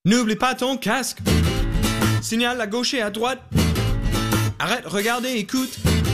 N'oublie pas ton casque. Signale à gauche et à droite. Arrête, regardez, écoute.